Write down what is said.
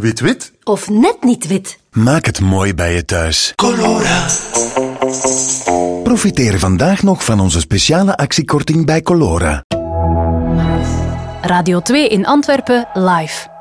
Wit-wit? Of net niet wit. Maak het mooi bij je thuis. Colora. Profiteer vandaag nog van onze speciale actiekorting bij Colora. Radio 2 in Antwerpen live.